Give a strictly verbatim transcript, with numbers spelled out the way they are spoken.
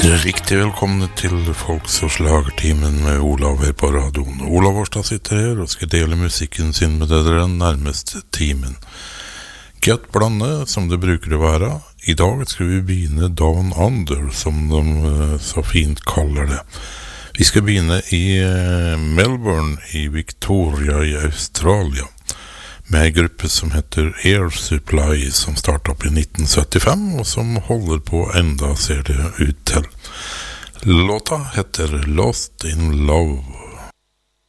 Riktig velkomne til Folks- og Slagertimen med Olav her på radioen. Olav Årstad sitter her og skal dele musikken sin med dere den nærmeste timen. Gøtt blande, som det bruker å være. I dag skal vi begynne Down Under, som de så fint kaller det. Vi skal begynne i Melbourne i Victoria i Australia, med en gruppe som heter Air Supply, som startet opp i nitten syttifem, og som holder på enda, ser det ut til. Låta heter Lost in Love.